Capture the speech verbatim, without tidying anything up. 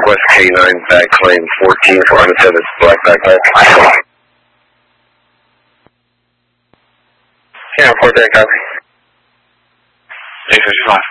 Northwest K nine, bag claim fourteen for unattended black backpack. Yeah, report that copy. eight fifty-five.